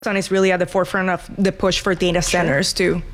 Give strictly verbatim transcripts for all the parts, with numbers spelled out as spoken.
Amazon is really at the forefront of the push for data centers Sure. too.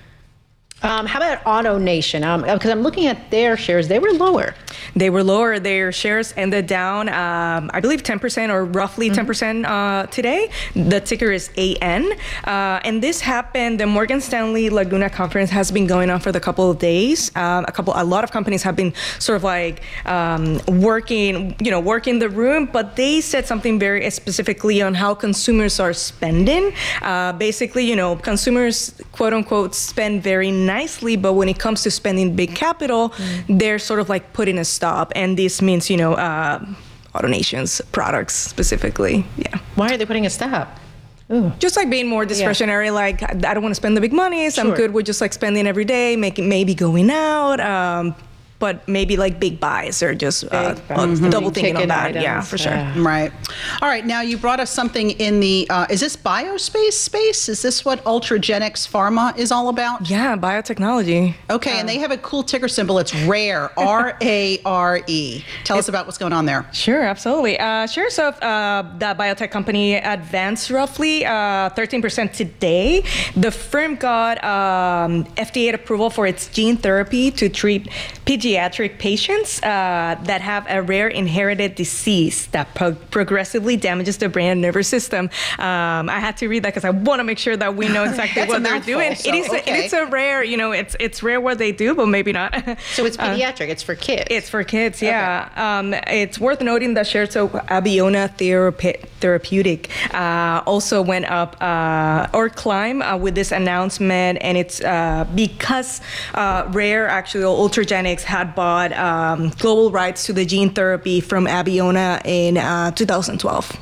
Um, how about AutoNation? Um, because I'm looking at their shares, they were lower. They were lower. Their shares ended down, um, I believe, ten percent or roughly mm-hmm. ten percent uh, today. The ticker is A N. Uh, and this happened, the Morgan Stanley Laguna conference has been going on for the couple of days. Um, a couple, a lot of companies have been sort of like um, working, you know, working the room, but they said something very specifically on how consumers are spending. Uh, basically, you know, consumers, quote unquote, spend very nicely, but when it comes to spending big capital, mm. they're sort of like putting a stop. And this means, you know, uh, AutoNation's products specifically. Yeah. Why are they putting a stop? Ooh. Just like being more discretionary, yeah. like I don't want to spend the big money, so sure. I'm good with just like spending every day, making maybe going out. Um, but maybe like big buys or just uh, mm-hmm. double thinking on that. Items. Yeah, for sure. Yeah. Right. All right. Now you brought us something in the, uh, is this biospace space? Is this what Ultragenyx Pharma is all about? Yeah, biotechnology. Okay. Um, and they have a cool ticker symbol. It's RARE, R A R E. Tell us about what's going on there. Sure, absolutely. Uh, sure. So uh, that biotech company advanced roughly uh, thirteen percent today. The firm got um, F D A approval for its gene therapy to treat pediatric patients uh, that have a rare inherited disease that pro- progressively damages the brain and nervous system. Um, I had to read that because I want to make sure that we know exactly what they're mouthful, doing. So, it is okay. a, it's a rare, you know, it's it's rare what they do, but maybe not. So it's pediatric. Uh, it's for kids. It's for kids. Yeah. Okay. Um, it's worth noting that shares of Abeona Therape- Therapeutic uh, also went up uh, or climb uh, with this announcement, and it's uh, because uh, Rare actually Ultragenyx had bought um, global rights to the gene therapy from Abeona in uh, two thousand twelve.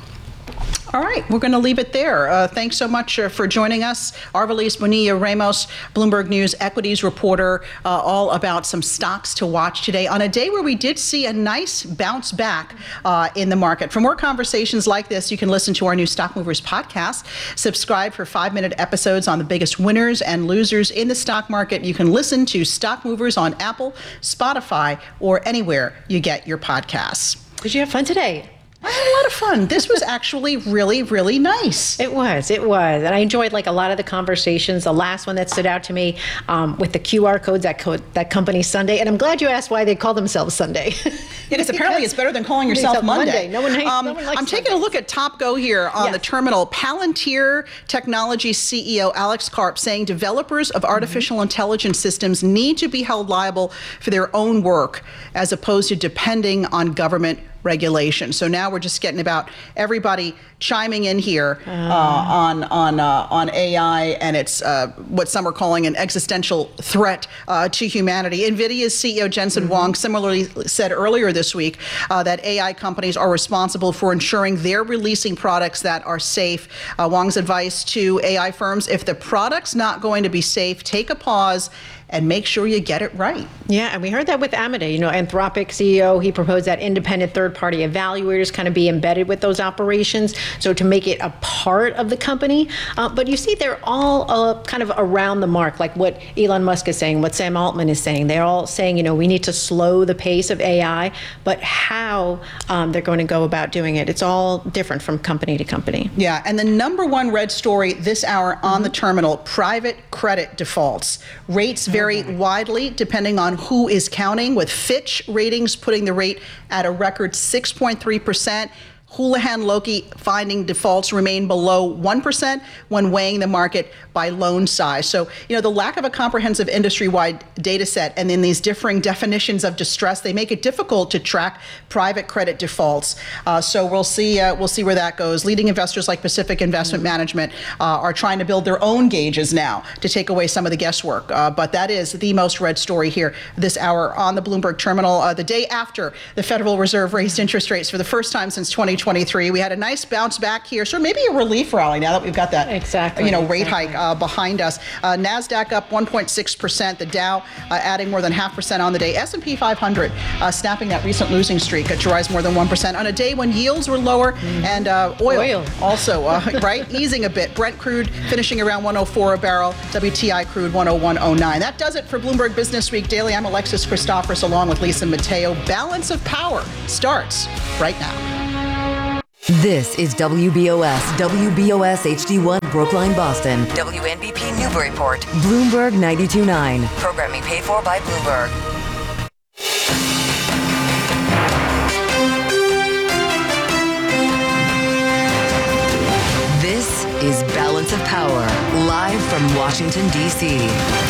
All right, we're going to leave it there. Uh, thanks so much uh, for joining us. Arvilis Bonilla-Ramos, Bloomberg News equities reporter, uh, all about some stocks to watch today on a day where we did see a nice bounce back uh, in the market. For more conversations like this, you can listen to our new Stock Movers podcast. Subscribe for five-minute episodes on the biggest winners and losers in the stock market. You can listen to Stock Movers on Apple, Spotify, or anywhere you get your podcasts. Did you have fun today? I had a lot of fun. This was actually really, really nice. It was, it was. And I enjoyed like a lot of the conversations. The last one that stood out to me um, with the Q R codes, that code, that company Sunday. And I'm glad you asked why they call themselves Sunday. Because apparently it's better than calling yourself Monday. Monday. No one, hates, um, no one likes I'm taking Sunday. a look at Top Go here on yes. the terminal. Palantir Technology C E O Alex Karp saying developers of artificial mm-hmm. intelligence systems need to be held liable for their own work as opposed to depending on government regulation. So now we're just getting about everybody chiming in here uh, on on uh, on A I, and it's uh, what some are calling an existential threat uh, to humanity. NVIDIA's C E O Jensen mm-hmm. Huang similarly said earlier this week uh, that A I companies are responsible for ensuring they're releasing products that are safe. Uh, Huang's advice to A I firms: if the product's not going to be safe, take a pause and make sure you get it right. Yeah, and we heard that with Amade. You know, Anthropic C E O, he proposed that independent third-party evaluators kind of be embedded with those operations, so to make it a part of the company. Uh, but you see, they're all uh, kind of around the mark, like what Elon Musk is saying, what Sam Altman is saying. They're all saying, you know, we need to slow the pace of A I, but how um, they're going to go about doing it, it's all different from company to company. Yeah, and the number one red story this hour on mm-hmm. the terminal, private credit defaults. Rates vary vary widely depending on who is counting, with Fitch Ratings putting the rate at a record six point three percent. Houlihan Lokey finding defaults remain below one percent when weighing the market by loan size. So, you know, the lack of a comprehensive industry-wide data set and then these differing definitions of distress, they make it difficult to track private credit defaults. Uh, so we'll see uh, we'll see where that goes. Leading investors like Pacific Investment mm-hmm. Management uh, are trying to build their own gauges now to take away some of the guesswork. Uh, but that is the most read story here this hour on the Bloomberg Terminal. Uh, the day after the Federal Reserve raised interest rates for the first time since twenty twenty-three. We had a nice bounce back here. So maybe a relief rally now that we've got that exactly, you know, rate exactly. hike uh, behind us. Uh, NASDAQ up one point six percent. The Dow uh, adding more than half percent on the day. S and P five hundred uh, snapping that recent losing streak uh, to rise more than one percent on a day when yields were lower mm. and uh, oil, oil also, uh, right, easing a bit. Brent crude finishing around one oh four a barrel. W T I crude one oh one oh nine. That does it for Bloomberg Business Week Daily. I'm Alexis Christophorus along with Lisa Mateo. Balance of Power starts right now. This is W B O S, W B O S H D one, Brookline, Boston. W N B P Newburyport, Bloomberg ninety-two point nine. Programming paid for by Bloomberg. This is Balance of Power, live from Washington, D C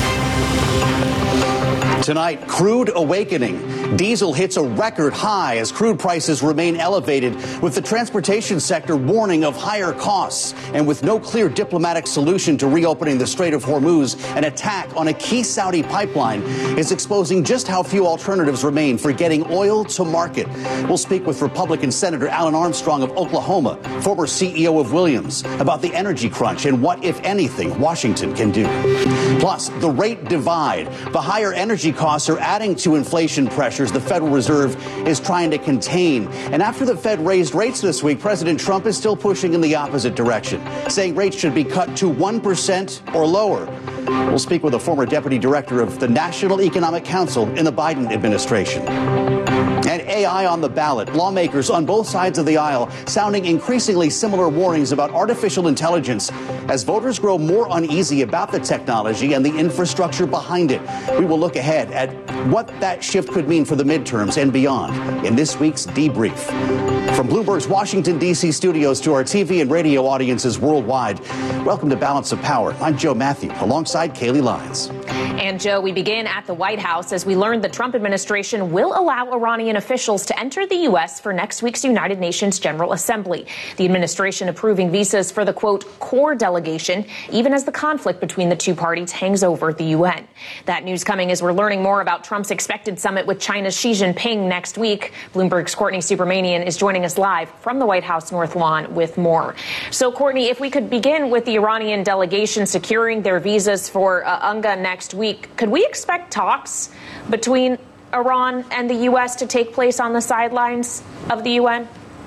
Tonight, crude awakening. Diesel hits a record high as crude prices remain elevated, with the transportation sector warning of higher costs. And with no clear diplomatic solution to reopening the Strait of Hormuz, an attack on a key Saudi pipeline is exposing just how few alternatives remain for getting oil to market. We'll speak with Republican Senator Alan Armstrong of Oklahoma, former C E O of Williams, about the energy crunch and what, if anything, Washington can do. Plus, the rate divide. The higher energy costs are adding to inflation pressures the Federal Reserve is trying to contain. And after the Fed raised rates this week, President Trump is still pushing in the opposite direction, saying rates should be cut to one percent or lower. We'll speak with a former deputy director of the National Economic Council in the Biden administration. And A I on the ballot. Lawmakers on both sides of the aisle sounding increasingly similar warnings about artificial intelligence as voters grow more uneasy about the technology and the infrastructure behind it. We will look ahead at what that shift could mean for the midterms and beyond in this week's Debrief. From Bloomberg's Washington, D C studios to our T V and radio audiences worldwide, welcome to Balance of Power. I'm Joe Matthew, alongside Kaylee Lyons. And Joe, we begin at the White House as we learned the Trump administration will allow Iranian officials to enter the U S for next week's United Nations General Assembly. The administration approving visas for the, quote, core delegation, even as the conflict between the two parties hangs over the U N. That news coming as we're learning more about Trump's expected summit with China's Xi Jinping next week. Bloomberg's Courtney Supermanian is joining us live from the White House North Lawn with more. So, Courtney, if we could begin with the Iranian delegation securing their visas for uh, UNGA next week, could we expect talks between Iran and the U S to take place on the sidelines of the U N?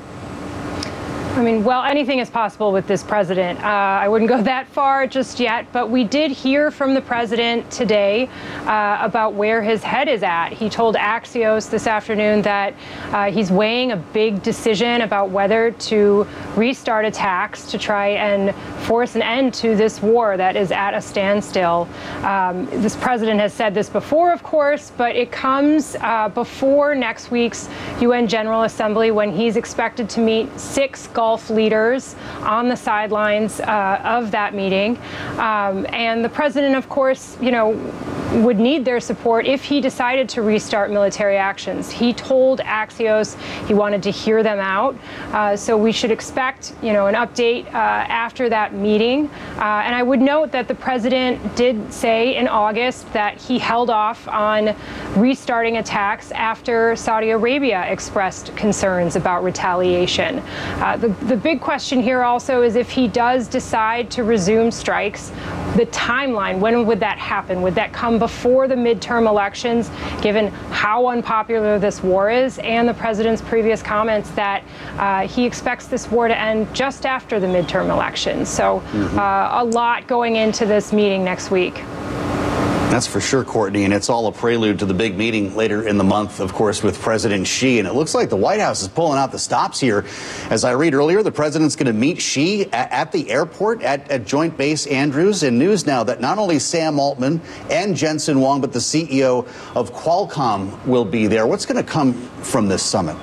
I mean, well, anything is possible with this president. Uh, I wouldn't go that far just yet, but we did hear from the president today uh, about where his head is at. He told Axios this afternoon that uh, he's weighing a big decision about whether to restart attacks to try and force an end to this war that is at a standstill. Um, this president has said this before, of course, but it comes uh, before next week's U N General Assembly when he's expected to meet six Gulf leaders on the sidelines uh, of that meeting. Um, and the president, of course, you know, would need their support if he decided to restart military actions. He told Axios he wanted to hear them out. Uh, so we should expect, you know, an update uh, after that meeting. Uh, and I would note that the president did say in August that he held off on restarting attacks after Saudi Arabia expressed concerns about retaliation. Uh, the, the big question here also is if he does decide to resume strikes, the timeline, when would that happen? Would that come before the midterm elections, given how unpopular this war is, and the president's previous comments that uh, he expects this war to end just after the midterm elections? So mm-hmm. uh, a lot going into this meeting next week. That's for sure, Courtney, and it's all a prelude to the big meeting later in the month, of course, with President Xi. And it looks like the White House is pulling out the stops here. As I read earlier, the president's going to meet Xi at, at the airport at, at Joint Base Andrews. And news now that not only Sam Altman and Jensen Huang, but the C E O of Qualcomm will be there. What's going to come from this summit?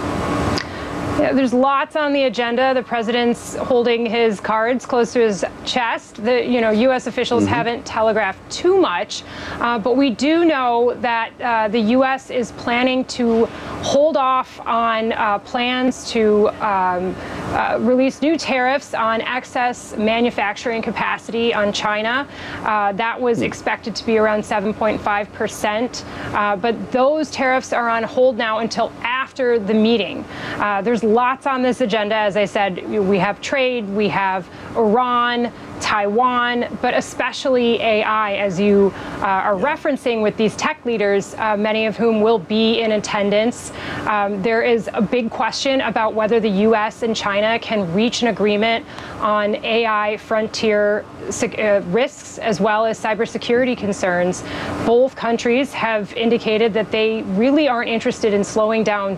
Yeah, there's lots on the agenda. The president's holding his cards close to his chest. The you know U S officials mm-hmm. haven't telegraphed too much, uh, but we do know that uh, the U S is planning to hold off on uh, plans to um, uh, release new tariffs on excess manufacturing capacity on China. Uh, that was mm-hmm. expected to be around seven point five percent, uh, but those tariffs are on hold now until after the meeting. Uh, there's lots on this agenda. As I said, we have trade, we have Iran, Taiwan, but especially A I, as you uh, are referencing with these tech leaders, uh, many of whom will be in attendance. Um, there is a big question about whether the U S and China can reach an agreement on A I frontier uh, risks as well as cybersecurity concerns. Both countries have indicated that they really aren't interested in slowing down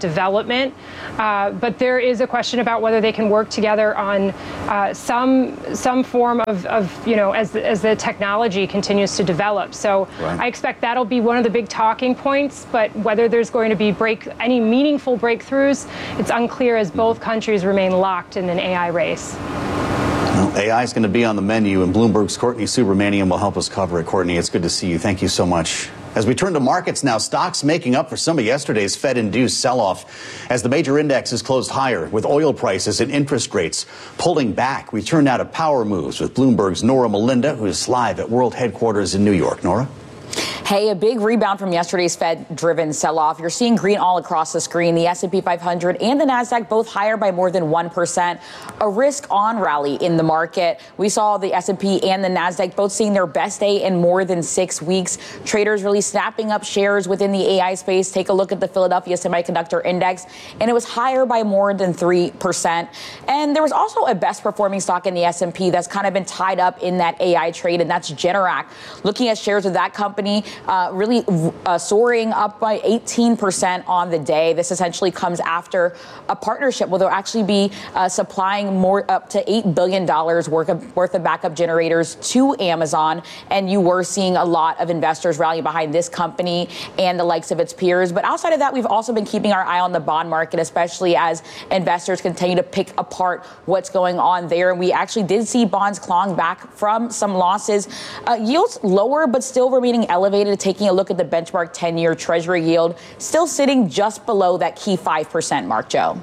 development. Uh, but there is a question about whether they can work together on uh, some some form of, of you know, as the, as the technology continues to develop. So right. I expect that'll be one of the big talking points. But whether there's going to be break any meaningful breakthroughs, it's unclear as both countries remain locked in an A I race. Well, A I is going to be on the menu, and Bloomberg's Courtney Subramanian will help us cover it. Courtney, it's good to see you. Thank you so much. As we turn to markets now, stocks making up for some of yesterday's Fed-induced sell-off as the major indexes closed higher with oil prices and interest rates pulling back. We turn now to power moves with Bloomberg's Nora Melinda, who's live at World Headquarters in New York. Nora? Hey, a big rebound from yesterday's Fed-driven sell-off. You're seeing green all across the screen. The S and P five hundred and the Nasdaq both higher by more than one percent. A risk-on rally in the market. We saw the S and P and the Nasdaq both seeing their best day in more than six weeks. Traders really snapping up shares within the A I space. Take a look at the Philadelphia Semiconductor Index, and it was higher by more than three percent. And there was also a best-performing stock in the S and P that's kind of been tied up in that A I trade, and that's Generac. Looking at shares of that company, Uh, really uh, soaring up by eighteen percent on the day. This essentially comes after a partnership where they'll actually be uh, supplying more up to eight billion dollars worth of, worth of backup generators to Amazon. And you were seeing a lot of investors rally behind this company and the likes of its peers. But outside of that, we've also been keeping our eye on the bond market, especially as investors continue to pick apart what's going on there. And we actually did see bonds clawing back from some losses. Uh, yields lower, but still remaining elevated. Taking a look at the benchmark ten-year Treasury yield, still sitting just below that key five percent mark, Joe.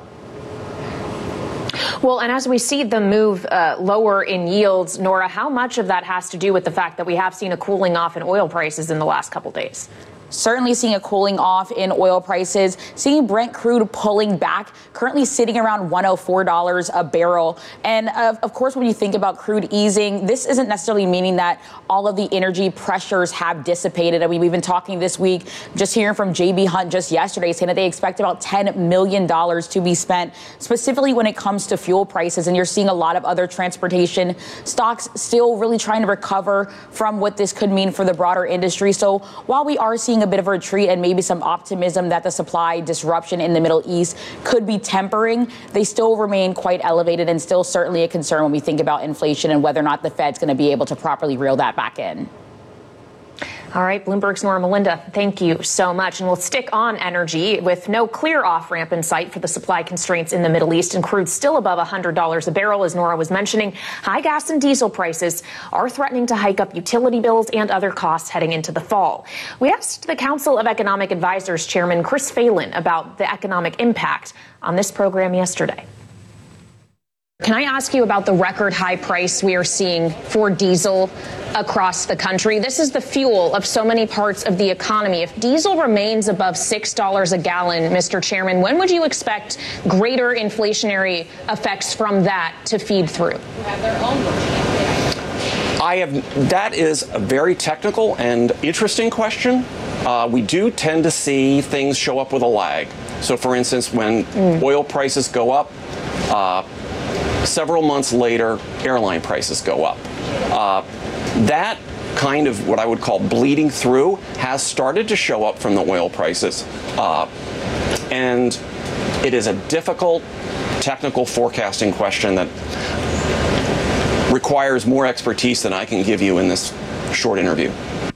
Well, and as we see the move uh, lower in yields, Nora, how much of that has to do with the fact that we have seen a cooling off in oil prices in the last couple days? Certainly seeing a cooling off in oil prices, seeing Brent crude pulling back, currently sitting around one hundred four dollars a barrel. And uh, of course, when you think about crude easing, this isn't necessarily meaning that all of the energy pressures have dissipated. I mean, we've been talking this week, just hearing from J B Hunt just yesterday, saying that they expect about ten million dollars to be spent specifically when it comes to fuel prices. And you're seeing a lot of other transportation stocks still really trying to recover from what this could mean for the broader industry. So while we are seeing a bit of a retreat and maybe some optimism that the supply disruption in the Middle East could be tempering, they still remain quite elevated and still certainly a concern when we think about inflation and whether or not the Fed's going to be able to properly reel that back in. All right, Bloomberg's Nora Melinda, thank you so much. And we'll stick on energy with no clear off-ramp in sight for the supply constraints in the Middle East, and crude still above one hundred dollars a barrel, as Nora was mentioning. High gas and diesel prices are threatening to hike up utility bills and other costs heading into the fall. We asked the Council of Economic Advisors Chairman Chris Phelan about the economic impact on this program yesterday. Can I ask you about the record high price we are seeing for diesel across the country? This is the fuel of so many parts of the economy. If diesel remains above six dollars a gallon, Mister Chairman, when would you expect greater inflationary effects from that to feed through? I have, that is a very technical and interesting question. Uh, we do tend to see things show up with a lag. So, for instance, when mm. oil prices go up, uh, several months later, airline prices go up. Uh, that kind of what I would call bleeding through has started to show up from the oil prices. Uh, and it is a difficult technical forecasting question that requires more expertise than I can give you in this short interview.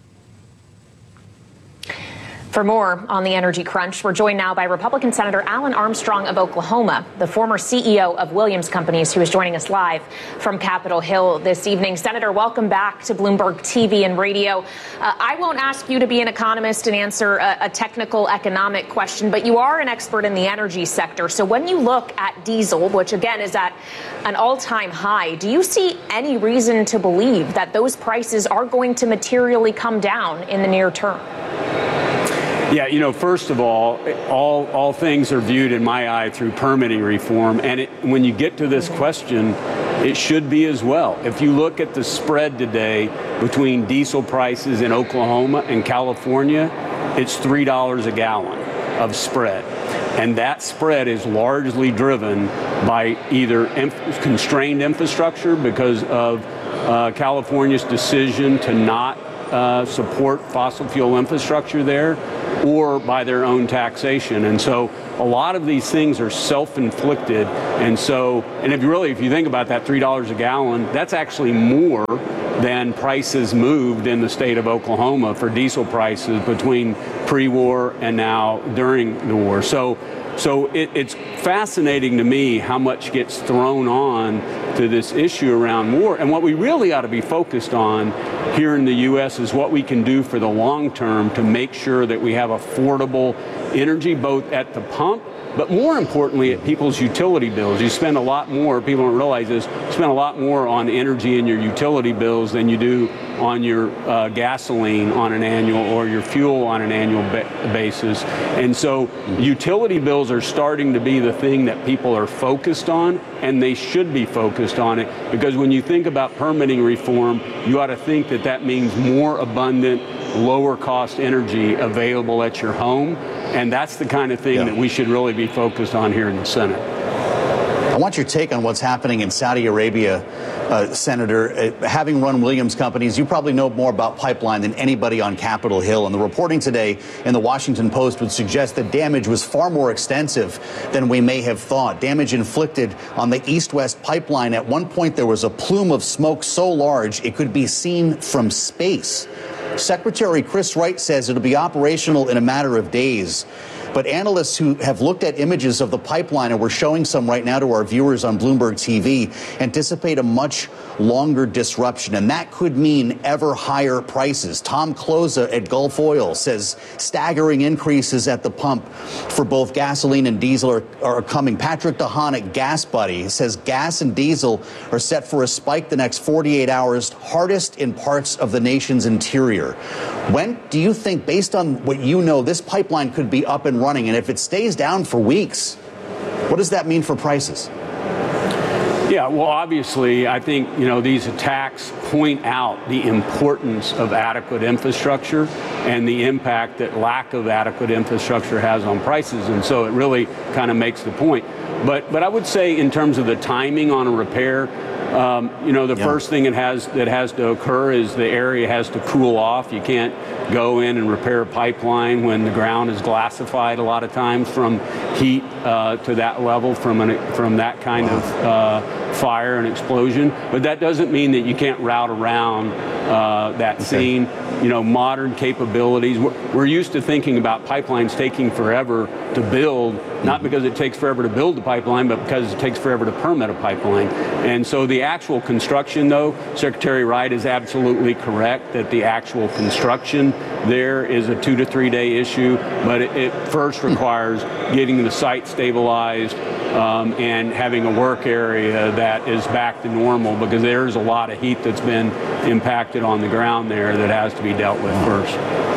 For more on the energy crunch, we're joined now by Republican Senator Alan Armstrong of Oklahoma, the former C E O of Williams Companies, who is joining us live from Capitol Hill this evening. Senator, welcome back to Bloomberg T V and radio. Uh, I won't ask you to be an economist and answer a, a technical economic question, but you are an expert in the energy sector. So when you look at diesel, which again is at an all-time high, do you see any reason to believe that those prices are going to materially come down in the near term? Yeah, you know, first of all, all all things are viewed in my eye through permitting reform. And it, when you get to this question, it should be as well. If you look at the spread today between diesel prices in Oklahoma and California, it's three dollars a gallon of spread. And that spread is largely driven by either inf- constrained infrastructure because of uh, California's decision to not uh, support fossil fuel infrastructure there, or by their own taxation. And so a lot of these things are self-inflicted. And so, and if you really, if you think about that three dollars a gallon, that's actually more than prices moved in the state of Oklahoma for diesel prices between pre-war and now during the war. So, so it, it's fascinating to me how much gets thrown on to this issue around war. And what we really ought to be focused on here in the U S is what we can do for the long term to make sure that we have affordable energy, both at the pump, but more importantly, at people's utility bills. You spend a lot more, people don't realize this, you spend a lot more on energy in your utility bills than you do on your uh, gasoline on an annual or your fuel on an annual ba- basis. And so utility bills are starting to be the thing that people are focused on, and they should be focused on it, because when you think about permitting reform, you ought to think that that means more abundant, lower cost energy available at your home. And that's the kind of thing yeah. that we should really be focused on here in the Senate. I want your take on what's happening in Saudi Arabia, uh, Senator. Uh, having run Williams companies, you probably know more about pipeline than anybody on Capitol Hill. And the reporting today in the Washington Post would suggest that damage was far more extensive than we may have thought. Damage inflicted on the east-west pipeline. At one point, there was a plume of smoke so large it could be seen from space. Secretary Chris Wright says it'll be operational in a matter of days. But analysts who have looked at images of the pipeline, and we're showing some right now to our viewers on Bloomberg T V, anticipate a much longer disruption, and that could mean ever higher prices. Tom Closa at Gulf Oil says staggering increases at the pump for both gasoline and diesel are, are coming. Patrick DeHaan at Gas Buddy says gas and diesel are set for a spike the next forty-eight hours, hardest in parts of the nation's interior. When do you think, based on what you know, this pipeline could be up and running? And if it stays down for weeks, what does that mean for prices? Yeah, well, obviously, I think, you know, these attacks point out the importance of adequate infrastructure and the impact that lack of adequate infrastructure has on prices. And so it really kind of makes the point. But but I would say in terms of the timing on a repair, um, you know, the yeah. first thing it has that has to occur is the area has to cool off. You can't go in and repair a pipeline when the ground is glassified a lot of times from heat uh, to that level, from an, from that kind wow. of uh, fire and explosion. But that doesn't mean that you can't route around uh, that okay. scene. You know, modern capabilities. We're, we're used to thinking about pipelines taking forever to build, not because it takes forever to build the pipeline, but because it takes forever to permit a pipeline. And so the actual construction, though, Secretary Wright is absolutely correct that the actual construction there is a two to three day issue, but it, it first requires getting the site stabilized um, and having a work area that is back to normal, because there's a lot of heat that's been impacted on the ground there that has to be dealt with first.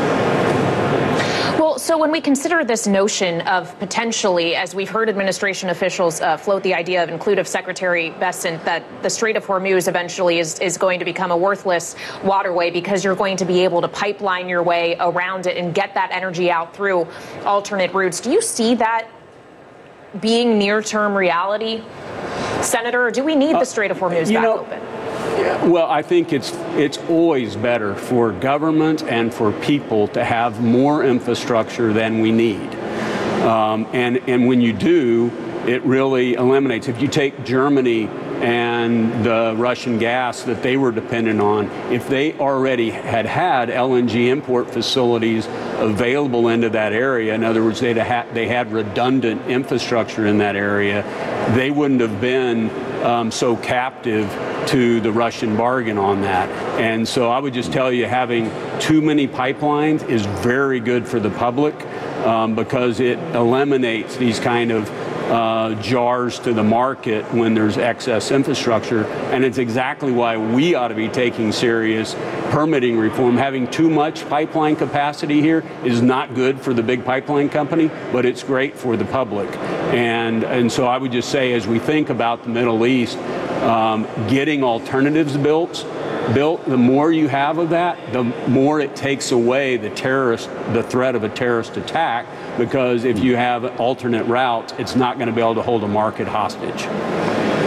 So when we consider this notion of potentially, as we've heard administration officials uh, float the idea of, include of Secretary Bessent, that the Strait of Hormuz eventually is, is going to become a worthless waterway because you're going to be able to pipeline your way around it and get that energy out through alternate routes. Do you see that being near-term reality, Senator, or do we need the Strait of Hormuz uh, back know, open? Well, I think it's it's always better for government and for people to have more infrastructure than we need. Um, and, and when you do, it really eliminates. If you take Germany and the Russian gas that they were dependent on, if they already had had L N G import facilities available into that area, in other words, they'd ha- they had redundant infrastructure in that area, they wouldn't have been um, so captive to the Russian bargain on that. And so I would just tell you, having too many pipelines is very good for the public um, because it eliminates these kind of Uh, jars to the market when there's excess infrastructure. And it's exactly why we ought to be taking serious permitting reform. Having too much pipeline capacity here is not good for the big pipeline company, but it's great for the public. And, and so I would just say, as we think about the Middle East, um, getting alternatives built, built, the more you have of that, the more it takes away the terrorist, the threat of a terrorist attack, because if you have alternate routes, it's not going to be able to hold a market hostage.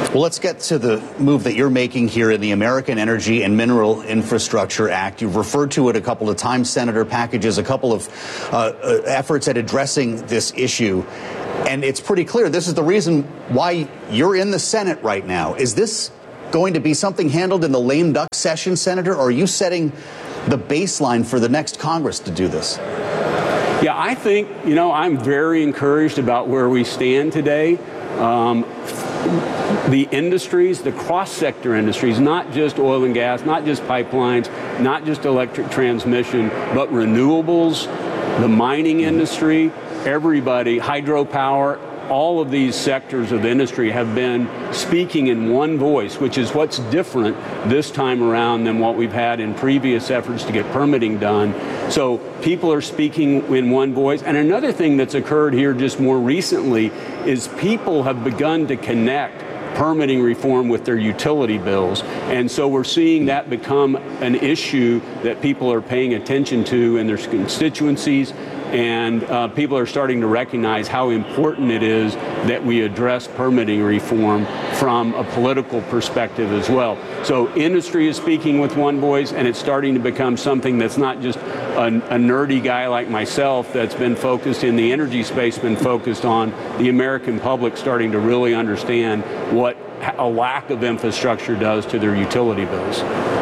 Well, let's get to the move that you're making here in the American Energy and Mineral Infrastructure Act. You've referred to it a couple of times, Senator, packages a couple of uh, uh, efforts at addressing this issue. And it's pretty clear this is the reason why you're in the Senate right now. Is this going to be something handled in the lame duck session, Senator, or are you setting the baseline for the next Congress to do this? Yeah, I think, you know, I'm very encouraged about where we stand today. Um, the industries, the cross-sector industries, not just oil and gas, not just pipelines, not just electric transmission, but renewables, the mining industry, everybody, hydropower, all of these sectors of the industry have been speaking in one voice, which is what's different this time around than what we've had in previous efforts to get permitting done. So people are speaking in one voice. And another thing that's occurred here just more recently is people have begun to connect permitting reform with their utility bills. And so we're seeing that become an issue that people are paying attention to in their constituencies. And uh, people are starting to recognize how important it is that we address permitting reform from a political perspective as well. So industry is speaking with one voice, and it's starting to become something that's not just a, a nerdy guy like myself that's been focused in the energy space, been focused on the American public starting to really understand what a lack of infrastructure does to their utility bills.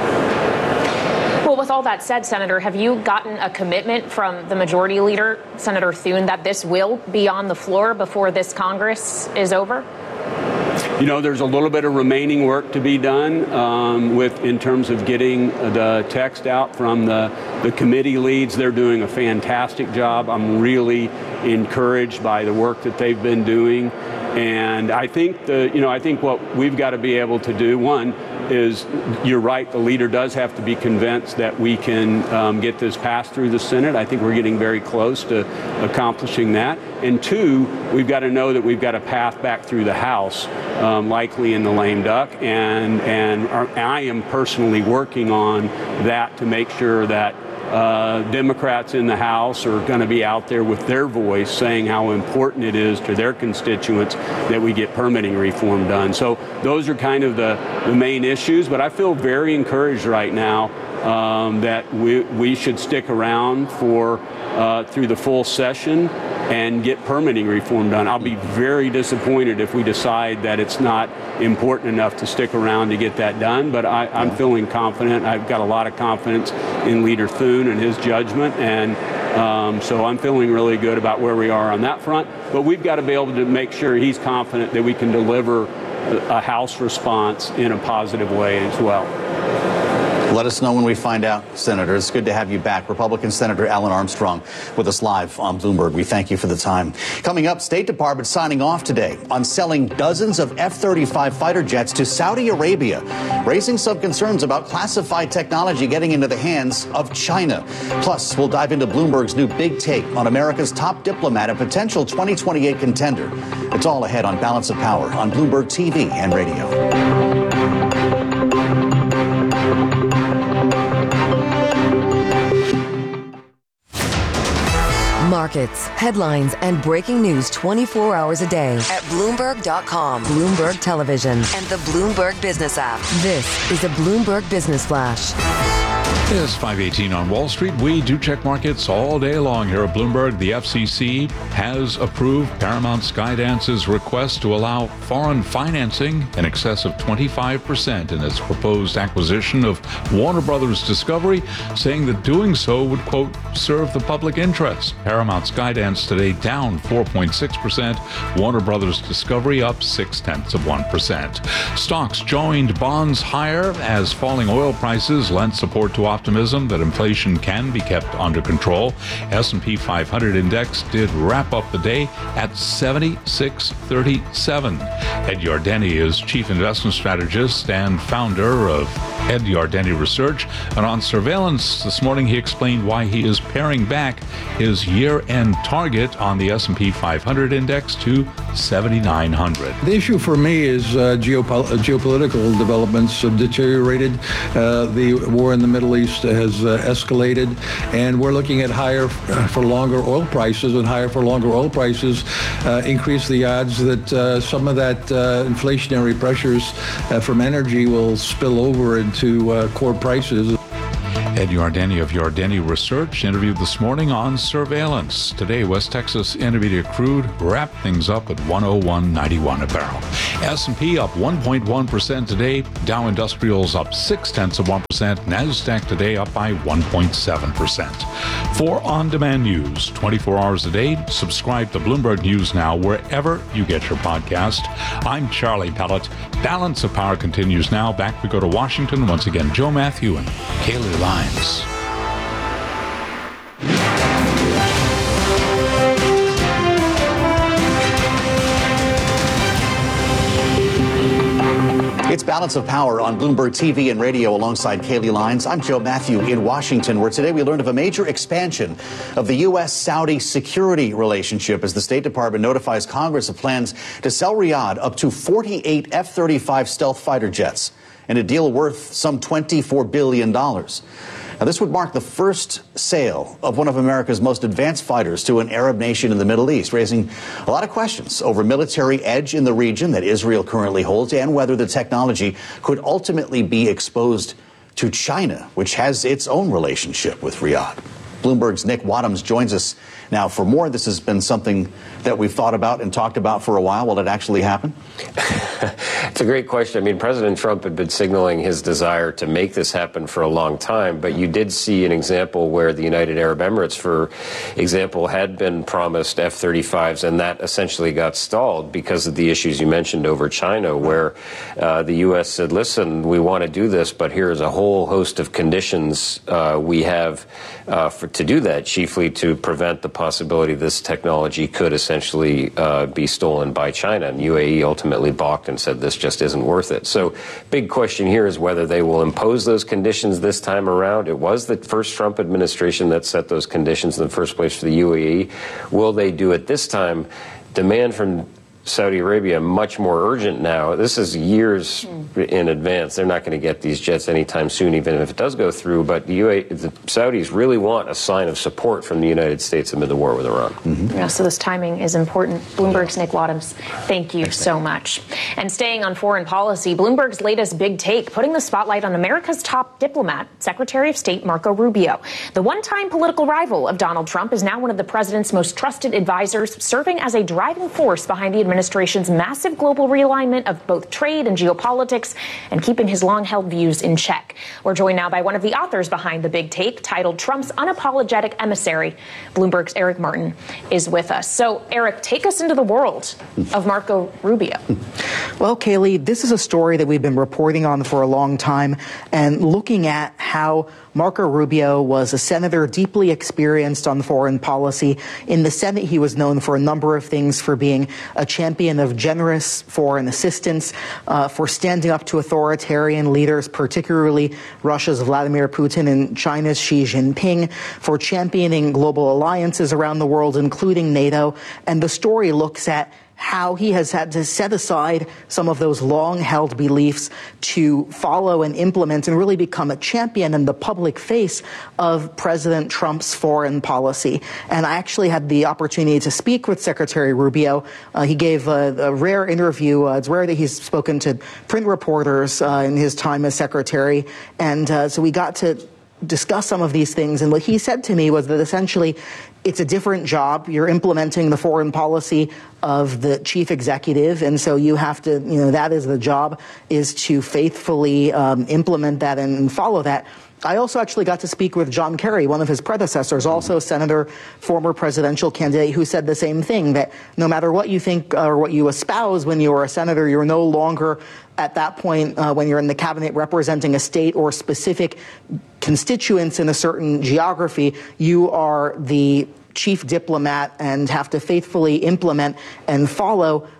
Well, with all that said, Senator, have you gotten a commitment from the Majority Leader, Senator Thune, that this will be on the floor before this Congress is over? You know, there's a little bit of remaining work to be done um, with in terms of getting the text out from the, the committee leads. They're doing a fantastic job. I'm really encouraged by the work that they've been doing. And I think the, you know, I think what we've got to be able to do, one, is you're right, the leader does have to be convinced that we can um, get this passed through the Senate. I think we're getting very close to accomplishing that. And two, we've got to know that we've got a path back through the House, um, likely in the lame duck. And, and I am personally working on that to make sure that Uh, Democrats in the House are going to be out there with their voice saying how important it is to their constituents that we get permitting reform done. So those are kind of the, the main issues, but I feel very encouraged right now um, that we, we should stick around for uh, through the full session and get permitting reform done. I'll be very disappointed if we decide that it's not important enough to stick around to get that done, but I, I'm feeling confident. I've got a lot of confidence in Leader Thune and his judgment, and um, so I'm feeling really good about where we are on that front. But we've got to be able to make sure he's confident that we can deliver a House response in a positive way as well. Let us know when we find out, Senator. It's good to have you back. Republican Senator Alan Armstrong with us live on Bloomberg. We thank you for the time. Coming up, State Department signing off today on selling dozens of F thirty-five fighter jets to Saudi Arabia, raising some concerns about classified technology getting into the hands of China. Plus, we'll dive into Bloomberg's new big take on America's top diplomat, a potential twenty twenty-eight contender. It's all ahead on Balance of Power on Bloomberg T V and radio. Markets, headlines, and breaking news twenty-four hours a day at Bloomberg dot com, Bloomberg Television, and the Bloomberg Business app. This is a Bloomberg Business Flash. It's five eighteen on Wall Street. We do check markets all day long here at Bloomberg. The F C C has approved Paramount Skydance's request to allow foreign financing in excess of twenty-five percent in its proposed acquisition of Warner Brothers Discovery, saying that doing so would, quote, serve the public interest. Paramount Skydance today down four point six percent. Warner Brothers Discovery up six tenths of one percent. Stocks joined bonds higher as falling oil prices lent support to optimism that inflation can be kept under control. S and P five hundred index did wrap up the day at seventy-six thirty-seven. Ed Yardeni is chief investment strategist and founder of Ed Yardeni Research. And on surveillance this morning, he explained why he is paring back his year-end target on the S and P five hundred index to seventy-nine hundred. The issue for me is uh, geopol- geopolitical developments have deteriorated. Uh, the war in the Middle East increase has uh, escalated, and we're looking at higher uh, for longer oil prices, and higher for longer oil prices uh, increase the odds that uh, some of that uh, inflationary pressures uh, from energy will spill over into uh, core prices. Ed Yardeni of Yardeni Research interviewed this morning on surveillance. Today, West Texas Intermediate crude wrapped things up at one oh one ninety-one a barrel. S and P up one point one percent today. Dow Industrials up six tenths of one percent. NASDAQ today up by one point seven percent. For on-demand news, twenty-four hours a day, subscribe to Bloomberg News Now wherever you get your podcast. I'm Charlie Pellet. Balance of Power continues now. Back we go to Washington. Once again, Joe Matthew and Kaylee Lyons. It's Balance of Power on Bloomberg T V and radio alongside Kaylee Lyons. I'm Joe Matthew in Washington, where today we learned of a major expansion of the U S Saudi security relationship as the State Department notifies Congress of plans to sell Riyadh up to forty-eight F thirty-five stealth fighter jets in a deal worth some twenty-four billion dollars. Now, this would mark the first sale of one of America's most advanced fighters to an Arab nation in the Middle East, raising a lot of questions over military edge in the region that Israel currently holds and whether the technology could ultimately be exposed to China, which has its own relationship with Riyadh. Bloomberg's Nick Wadhams joins us now for more. This has been something that we've thought about and talked about for a while. Will it actually happen? It's a great question. I mean, President Trump had been signaling his desire to make this happen for a long time, but you did see an example where the United Arab Emirates, for example, had been promised F thirty-fives, and that essentially got stalled because of the issues you mentioned over China, where uh, the U S said, listen, we want to do this, but here's a whole host of conditions uh, we have uh, for, to do that, chiefly to prevent the possibility this technology could essentially uh, be stolen by China. And U A E ultimately balked and said this just isn't worth it. So big question here is whether they will impose those conditions this time around. It was the first Trump administration that set those conditions in the first place for the U A E. Will they do it this time? Demand from Saudi Arabia much more urgent now. This is years mm. in advance. They're not going to get these jets anytime soon, even if it does go through. But the, U A, the Saudis really want a sign of support from the United States amid the war with Iran. Mm-hmm. Yeah, so this timing is important. Bloomberg's Nick Wadhams, thank you Thanks, so much. And staying on foreign policy, Bloomberg's latest big take, putting the spotlight on America's top diplomat, Secretary of State Marco Rubio. The one-time political rival of Donald Trump is now one of the president's most trusted advisors, serving as a driving force behind the administration administration's massive global realignment of both trade and geopolitics and keeping his long-held views in check. We're joined now by one of the authors behind the big take, titled Trump's Unapologetic Emissary. Bloomberg's Eric Martin is with us. So, Eric, take us into the world of Marco Rubio. Well, Kaylee, this is a story that we've been reporting on for a long time and looking at how Marco Rubio was a senator deeply experienced on foreign policy. In the Senate, he was known for a number of things, for being a champion of generous foreign assistance, uh, for standing up to authoritarian leaders, particularly Russia's Vladimir Putin and China's Xi Jinping, for championing global alliances around the world, including NATO. And the story looks at how he has had to set aside some of those long-held beliefs to follow and implement and really become a champion in the public face of President Trump's foreign policy. And I actually had the opportunity to speak with Secretary Rubio. Uh, he gave a, a rare interview. Uh, it's rare that he's spoken to print reporters uh, in his time as secretary. And uh, so we got to discuss some of these things. And what he said to me was that essentially it's a different job. You're implementing the foreign policy of the chief executive. And so you have to, you know, that is the job, is to faithfully um, implement that and follow that. I also actually got to speak with John Kerry, one of his predecessors, also a senator, former presidential candidate, who said the same thing, that no matter what you think or what you espouse when you're a senator, you're no longer at that point uh, when you're in the cabinet representing a state or specific constituents in a certain geography. You are the chief diplomat and have to faithfully implement and follow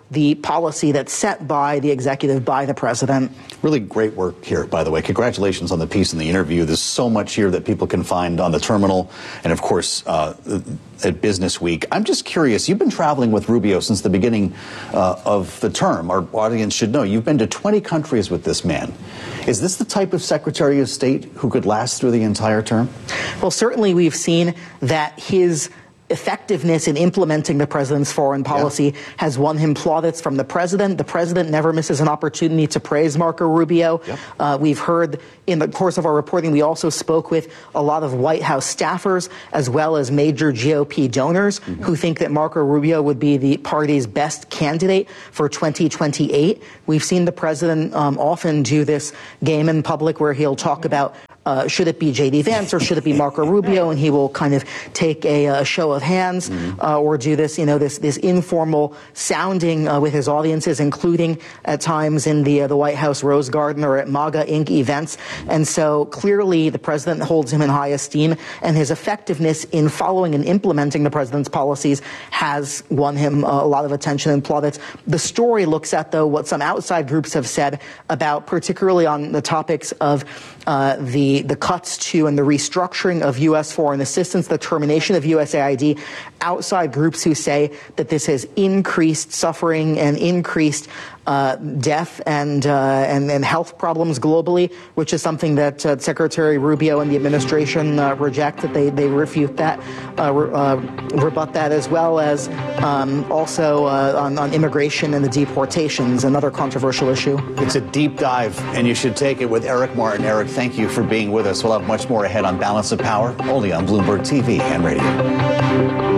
the policy that's set by the executive, by the president. Really great work here, by the way. Congratulations on the piece and the interview. There's so much here that people can find on the terminal and, of course, uh, at Business Week. I'm just curious. You've been traveling with Rubio since the beginning uh, of the term. Our audience should know you've been to twenty countries with this man. Is this the type of Secretary of State who could last through the entire term? Well, certainly we've seen that his effectiveness in implementing the president's foreign policy yeah. has won him plaudits from the president. The president never misses an opportunity to praise Marco Rubio. Yep. Uh, we've heard in the course of our reporting, we also spoke with a lot of White House staffers as well as major G O P donors mm-hmm. who think that Marco Rubio would be the party's best candidate for twenty twenty-eight. We've seen the president um, often do this game in public where he'll talk about Uh, should it be J D Vance or should it be Marco Rubio? And he will kind of take a, a show of hands mm-hmm. uh, or do this, you know, this this informal sounding uh, with his audiences, including at times in the uh, the White House Rose Garden or at MAGA Incorporated events. And so clearly the president holds him in high esteem, and his effectiveness in following and implementing the president's policies has won him uh, a lot of attention and plaudits. The story looks at, though, what some outside groups have said about, particularly on the topics of uh, the the cuts to and the restructuring of U S foreign assistance, the termination of U S A I D, outside groups who say that this has increased suffering and increased uh, death and, uh, and and health problems globally, which is something that uh, Secretary Rubio and the administration uh, reject, that they, they refute that, uh, re- uh, rebut that, as well as um, also uh, on, on immigration and the deportations, another controversial issue. It's a deep dive, and you should take it with Eric Martin. Eric, thank you for being with us. We'll have much more ahead on Balance of Power, only on Bloomberg T V and radio.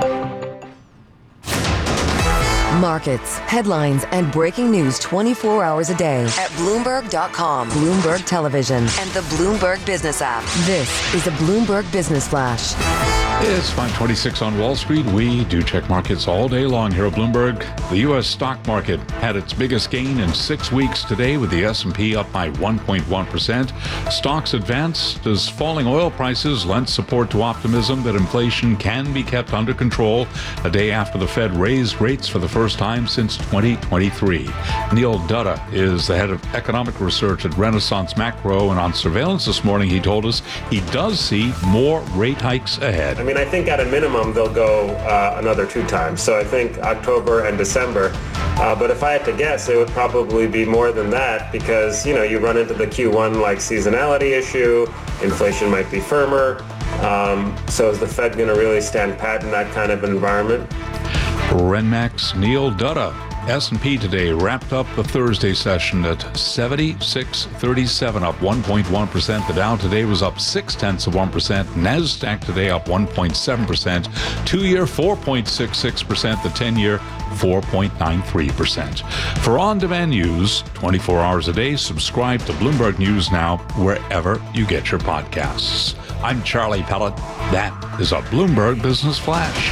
Markets, headlines, and breaking news twenty-four hours a day at Bloomberg dot com, Bloomberg Television, and the Bloomberg Business app. This is a Bloomberg Business Flash. It's five twenty-six on Wall Street. We do check markets all day long here at Bloomberg. The U S stock market had its biggest gain in six weeks today, with the S and P up by one point one percent. Stocks advanced as falling oil prices lent support to optimism that inflation can be kept under control a day after the Fed raised rates for the first time since twenty twenty-three. Neil Dutta is the head of economic research at Renaissance Macro, and on surveillance this morning he told us he does see more rate hikes ahead. I mean, I think at a minimum they'll go uh, another two times. So I think October and December. Uh, but if I had to guess, it would probably be more than that because, you know, you run into the Q one like seasonality issue, inflation might be firmer. Um, so is the Fed going to really stand pat in that kind of environment? Renmax Neil Dutta. S and P today wrapped up the Thursday session at seventy-six thirty-seven, up one point one percent. The Dow today was up six tenths of one percent. NASDAQ today up one point seven percent. Two-year four point six six percent. The ten-year four point nine three percent. For on-demand news twenty-four hours a day, subscribe to Bloomberg News Now wherever you get your podcasts. I'm Charlie Pellet. That is a Bloomberg Business Flash.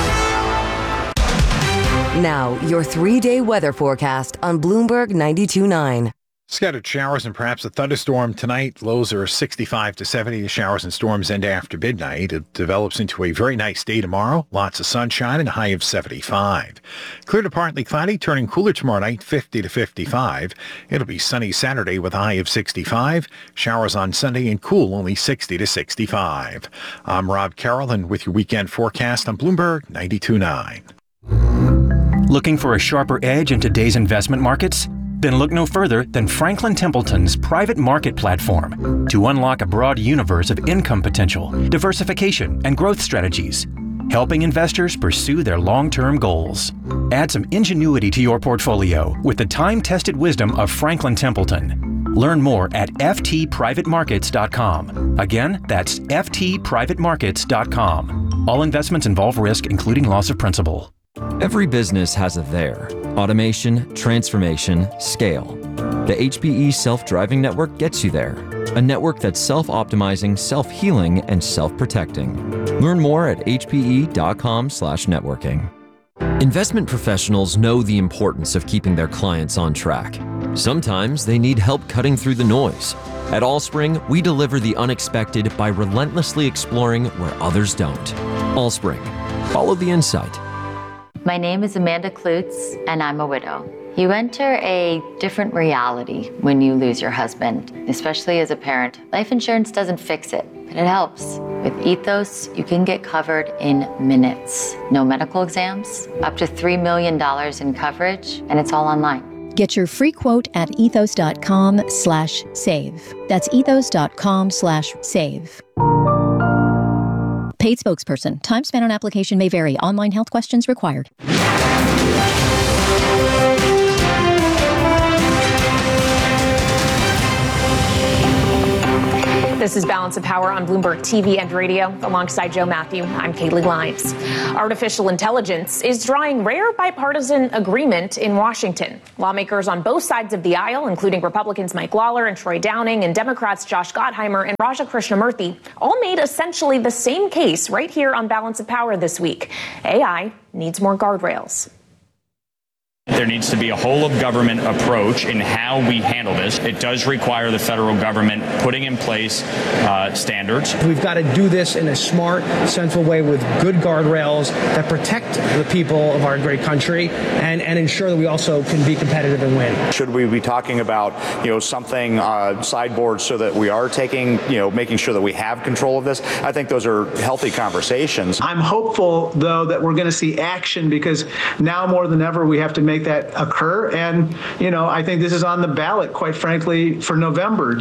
Now, your three-day weather forecast on Bloomberg ninety-two point nine. Scattered showers and perhaps a thunderstorm tonight. Lows are sixty-five to seventy. The showers and storms end after midnight. It develops into a very nice day tomorrow. Lots of sunshine and a high of seventy-five. Clear to partly cloudy, turning cooler tomorrow night, fifty to fifty-five. It'll be sunny Saturday with a high of sixty-five. Showers on Sunday and cool, only sixty to sixty-five. I'm Rob Carroll, and with your weekend forecast on Bloomberg ninety-two point nine. Looking for a sharper edge in today's investment markets? Then look no further than Franklin Templeton's private market platform to unlock a broad universe of income potential, diversification, and growth strategies, helping investors pursue their long-term goals. Add some ingenuity to your portfolio with the time-tested wisdom of Franklin Templeton. Learn more at f t private markets dot com. Again, that's f t private markets dot com. All investments involve risk, including loss of principal. Every business has a there. Automation, transformation, scale. The H P E Self-Driving Network gets you there. A network that's self-optimizing, self-healing, and self-protecting. Learn more at h p e dot com slash networking. Investment professionals know the importance of keeping their clients on track. Sometimes they need help cutting through the noise. At Allspring, we deliver the unexpected by relentlessly exploring where others don't. Allspring. Follow the insight. My name is Amanda Klutz, and I'm a widow. You enter a different reality when you lose your husband, especially as a parent. Life insurance doesn't fix it, but it helps. With Ethos, you can get covered in minutes. No medical exams, up to three million dollars in coverage, and it's all online. Get your free quote at ethos.com slash save. That's ethos.com slash save. Paid spokesperson. Time spent on application may vary. Online health questions required. This is Balance of Power on Bloomberg T V and radio. Alongside Joe Matthew, I'm Kaylee Glines. Artificial intelligence is drawing rare bipartisan agreement in Washington. Lawmakers on both sides of the aisle, including Republicans Mike Lawler and Troy Downing and Democrats Josh Gottheimer and Raja Krishnamurthy, all made essentially the same case right here on Balance of Power this week. A I needs more guardrails. There needs to be a whole of government approach in how we handle this. It does require the federal government putting in place uh, standards. We've got to do this in a smart, sensible way with good guardrails that protect the people of our great country and, and ensure that we also can be competitive and win. Should we be talking about, you know, something uh, sideboard so that we are taking, you know, making sure that we have control of this? I think those are healthy conversations. I'm hopeful, though, that we're going to see action because now more than ever we have to make that occur. And, you know, I think this is on the ballot, quite frankly, for November.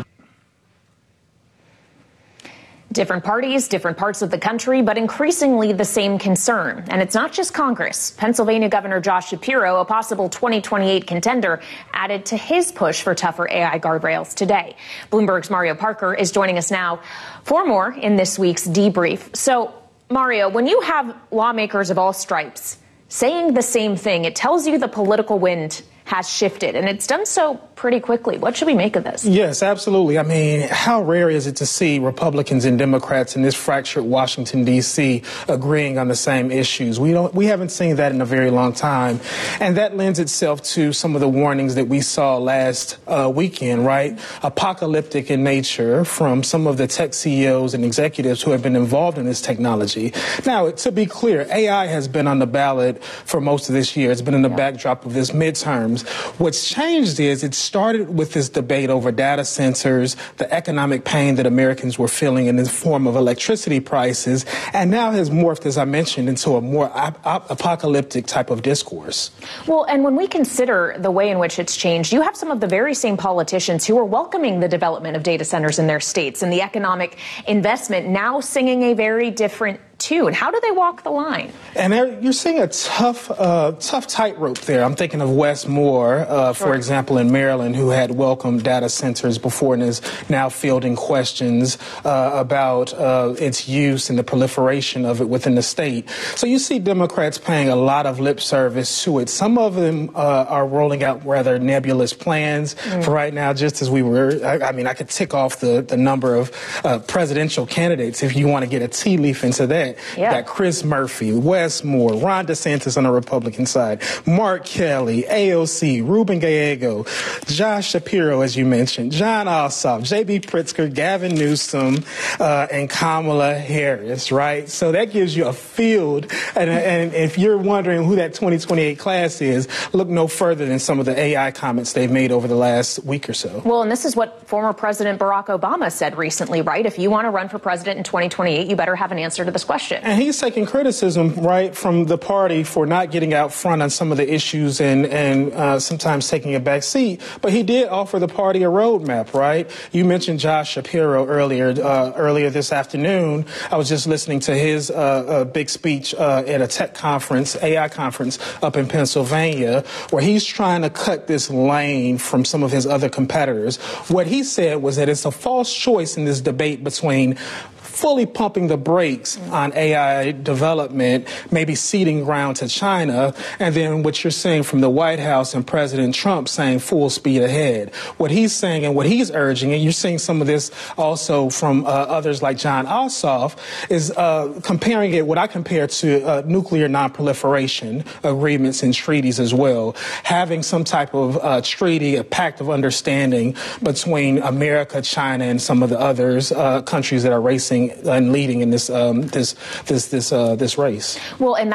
Different parties, different parts of the country, but increasingly the same concern. And it's not just Congress. Pennsylvania Governor Josh Shapiro, a possible twenty twenty-eight contender, added to his push for tougher A I guardrails today. Bloomberg's Mario Parker is joining us now for more in this week's debrief. So, Mario, when you have lawmakers of all stripes saying the same thing, it tells you the political wind has shifted, and it's done so pretty quickly. What should we make of this? Yes, absolutely. I mean, how rare is it to see Republicans and Democrats in this fractured Washington, D C agreeing on the same issues? We don't, we haven't seen that in a very long time. And that lends itself to some of the warnings that we saw last uh, weekend, right? Apocalyptic in nature from some of the tech C E Os and executives who have been involved in this technology. Now, to be clear, A I has been on the ballot for most of this year. It's been in the yeah. backdrop of this midterm. What's changed is it started with this debate over data sensors, the economic pain that Americans were feeling in the form of electricity prices, and now has morphed, as I mentioned, into a more ap- ap- apocalyptic type of discourse. Well, and when we consider the way in which it's changed, you have some of the very same politicians who are welcoming the development of data centers in their states and the economic investment now singing a very different tune. How do they walk the line? And you're seeing a tough, uh, tough tightrope there. I'm thinking of Wes Moore, uh, for sure. example, in Maryland, who had welcomed data centers before and is now fielding questions uh, about uh, its use and the proliferation of it within the state. So you see Democrats paying a lot of lip service to it. Some of them uh, are rolling out rather nebulous plans mm. for right now, just as we were. I, I mean, I could tick off the, the number of uh, presidential candidates if you want to get a tea leaf into that. Yeah. Got Chris Murphy, Wes Moore, Ron DeSantis on the Republican side, Mark Kelly, A O C, Ruben Gallego, Josh Shapiro, as you mentioned, Jon Ossoff, J B Pritzker, Gavin Newsom, uh, and Kamala Harris, right? So that gives you a field. And, and if you're wondering who that twenty twenty-eight class is, look no further than some of the A I comments they've made over the last week or so. Well, and this is what former President Barack Obama said recently, right? If you want to run for president in twenty twenty-eight, you better have an answer to this question. And he's taking criticism, right, from the party for not getting out front on some of the issues and, and uh, sometimes taking a back seat. But he did offer the party a roadmap, right? You mentioned Josh Shapiro earlier uh, earlier this afternoon. I was just listening to his uh, uh, big speech uh, at a tech conference, A I conference up in Pennsylvania, where he's trying to cut this lane from some of his other competitors. What he said was that it's a false choice in this debate between fully pumping the brakes on A I development, maybe ceding ground to China, and then what you're seeing from the White House and President Trump saying full speed ahead. What he's saying and what he's urging, and you're seeing some of this also from uh, others like Jon Ossoff, is uh, comparing it, what I compare to uh, nuclear nonproliferation agreements and treaties as well, having some type of uh, treaty, a pact of understanding between America, China, and some of the others, uh, countries that are racing and leading in this um, this this this uh, this race. Well, and that's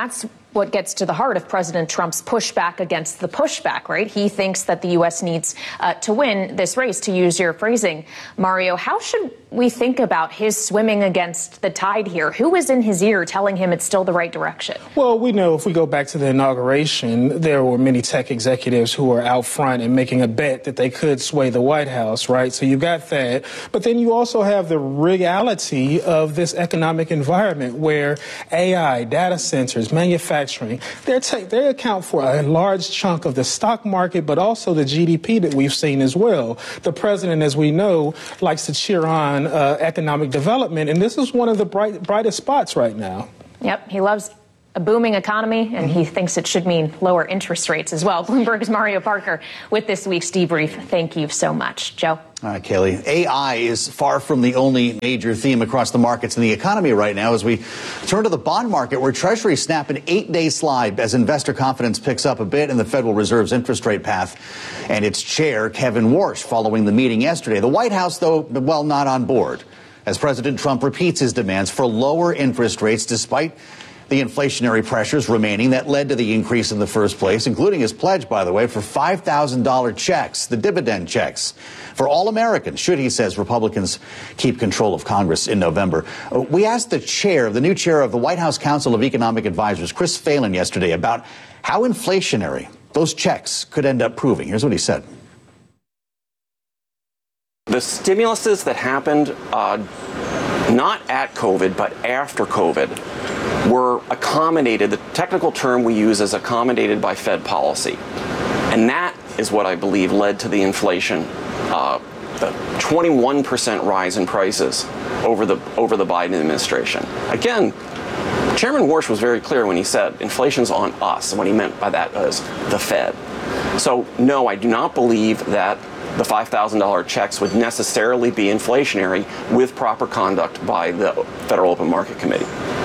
what gets to the heart of President Trump's pushback against the pushback, right? He thinks that the U S needs uh, to win this race, to use your phrasing. Mario, how should we think about his swimming against the tide here? Who is in his ear telling him it's still the right direction? Well, we know if we go back to the inauguration, there were many tech executives who were out front and making a bet that they could sway the White House, right? So you got that. But then you also have the reality of this economic environment where A I, data centers, manufacturing, They're ta- they account for a large chunk of the stock market, but also the G D P that we've seen as well. The president, as we know, likes to cheer on uh, economic development, and this is one of the bright, brightest spots right now. Yep, he loves a booming economy, and he thinks it should mean lower interest rates as well. Bloomberg's Mario Parker with this week's debrief. Thank you so much. Joe? All right, Kaylee. A I is far from the only major theme across the markets in the economy right now as we turn to the bond market, where Treasuries snap an eight-day slide as investor confidence picks up a bit in the Federal Reserve's interest rate path and its chair, Kevin Warsh, following the meeting yesterday. The White House, though, well, not on board, as President Trump repeats his demands for lower interest rates despite the inflationary pressures remaining that led to the increase in the first place, including his pledge, by the way, for five thousand dollars checks, the dividend checks, for all Americans, should, he says, Republicans keep control of Congress in November. We asked the chair, the new chair of the White House Council of Economic Advisors, Chris Phelan, yesterday about how inflationary those checks could end up proving. Here's what he said. The stimuluses that happened uh, not at COVID, but after COVID, were accommodated. The technical term we use is accommodated by Fed policy. And that is what I believe led to the inflation, uh, the twenty-one percent rise in prices over the over the Biden administration. Again, Chairman Warsh was very clear when he said inflation's on us. And what he meant by that was the Fed. So no, I do not believe that the five thousand dollars checks would necessarily be inflationary with proper conduct by the Federal Open Market Committee.